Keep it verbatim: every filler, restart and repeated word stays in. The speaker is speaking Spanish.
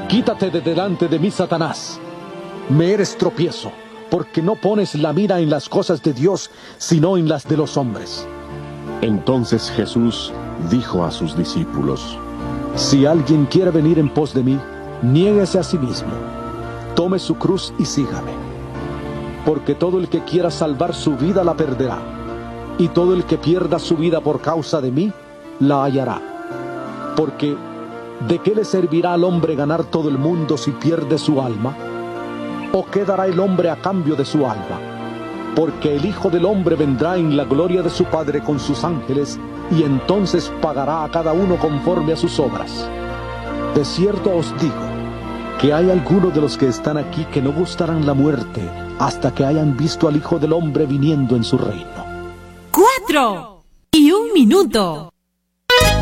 Quítate de delante de mí, Satanás. Me eres tropiezo, porque no pones la mira en las cosas de Dios, sino en las de los hombres. Entonces Jesús dijo a sus discípulos: Si alguien quiere venir en pos de mí, niéguese a sí mismo, tome su cruz y sígame. Porque todo el que quiera salvar su vida la perderá, y todo el que pierda su vida por causa de mí, la hallará. Porque, ¿de qué le servirá al hombre ganar todo el mundo si pierde su alma? ¿O qué dará el hombre a cambio de su alma? Porque el Hijo del Hombre vendrá en la gloria de su Padre con sus ángeles, y entonces pagará a cada uno conforme a sus obras. De cierto os digo, que hay algunos de los que están aquí que no gustarán la muerte hasta que hayan visto al Hijo del Hombre viniendo en su reino. Cuatro y un minuto.